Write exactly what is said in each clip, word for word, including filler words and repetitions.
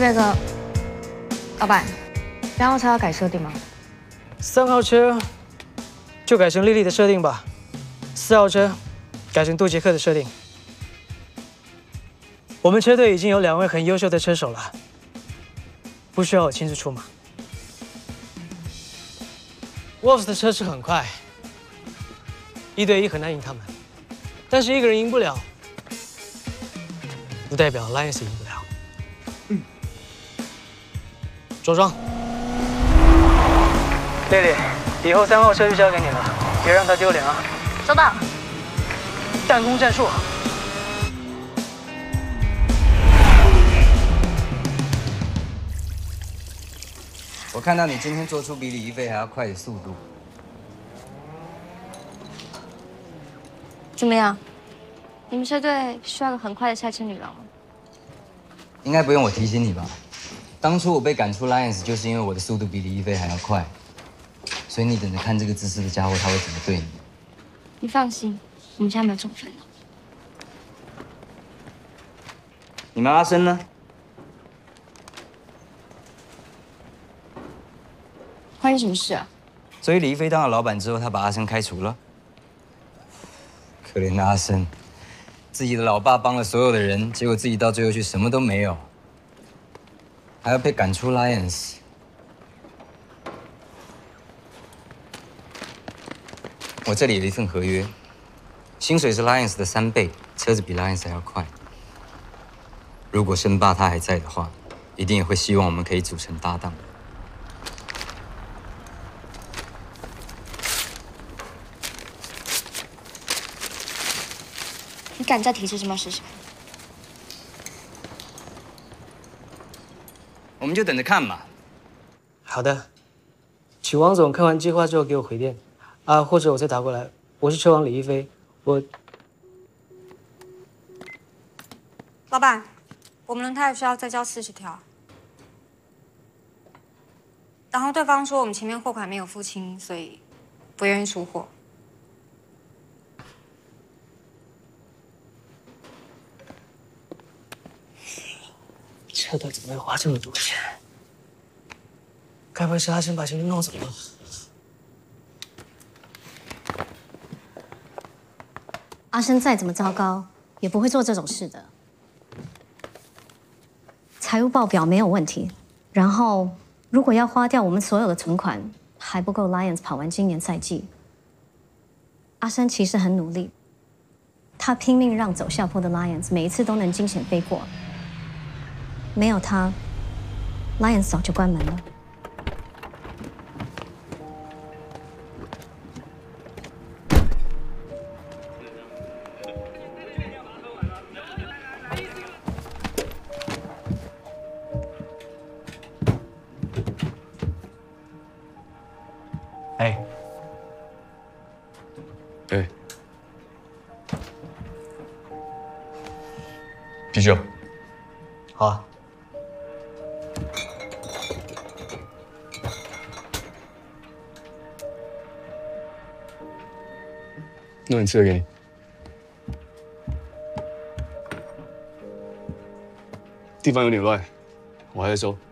飞哥，老板，三号车要改设定吗？ 三号车就改成丽丽的设定吧，四号车改成杜杰克的设定。我们车队已经有两位很优秀的车手了，不需要我亲自出马。Wolves 的车是很快，一对一很难赢他们，但是一个人赢不了，不代表 Lions 赢不了。嗯，着装。丽丽，以后三号车就交给你了，别让他丢脸啊。 收到。 弹弓战术。 我看到你今天做出比李一飞还要快的速度。 怎么样？你们车队需要个很快的赛车女郎吗？ 应该不用我提醒你吧？当初我被赶出 Lions 就是因为我的速度比李一飞还要快，所以你等着看这个自私的家伙他会怎么对你。 你放心，我们家没有中分了。 你们阿生呢？ 发生什么事啊？ 所以李一飞当了老板之后，他把阿生开除了。可怜的阿生，自己的老爸帮了所有的人，结果自己到最后却什么都没有，还要被赶出 Lions。我这里有一份合约，薪水是 Lions 的三倍，车子比 Lions 还要快。如果申爸他还在的话，一定也会希望我们可以组成搭档。 你敢再提出什么事情？ 我们就等着看嘛。 好的，请王总看完计划之后给我回电，啊，或者我再打过来。我是车王李一飞，我。 老板，我们轮胎需要再交四十条。然后对方说我们前面货款没有付清，所以不愿意出货。 车队怎么会花这么多钱？该不会是阿生把钱都弄走了？ 阿生再怎么糟糕，也不会做这种事的。财务报表没有问题，然后如果要花掉我们所有的存款，还不够 Lions 跑完今年赛季。阿生其实很努力，他拼命让走下坡的 Lions 每一次都能惊险飞过。没有他 ，Lions 早就关门了。 哎， 哎，啤酒， 好啊。 弄点吃的给你。地方有点乱，我还在收。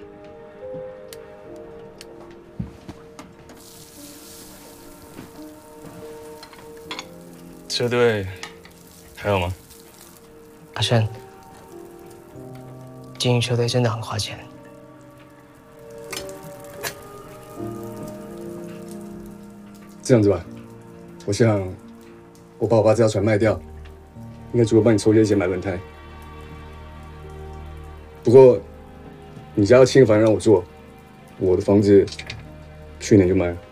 车队还有吗？ 阿生，经营车队真的很花钱。 这样子吧，我想我把我爸这条船卖掉，应该足够帮你筹些钱买轮胎。不过你家要清房让我做，我的房子去年就卖了。